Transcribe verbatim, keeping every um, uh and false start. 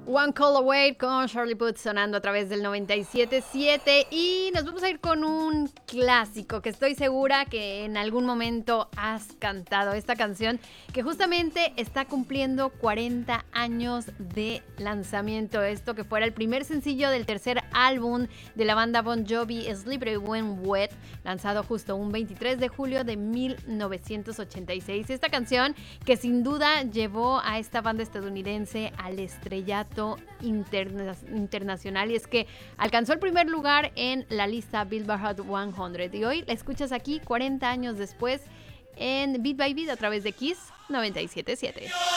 One Call Away con Charlie Puth sonando a través del noventa y siete punto siete y nos vamos a ir con un clásico que estoy segura que en algún momento has cantado. Esta canción que justamente está cumpliendo cuarenta años de lanzamiento. Esto que fuera el primer sencillo del tercer álbum de la banda Bon Jovi, Slippery When Wet, lanzado justo un veintitrés de julio de mil novecientos ochenta y seis. Esta canción que sin duda llevó a esta banda estadounidense al estrellato Interna- internacional, y es que alcanzó el primer lugar en la lista Billboard Hot cien y hoy la escuchas aquí cuarenta años después en Beat by Beat a través de Kiss noventa y siete punto siete.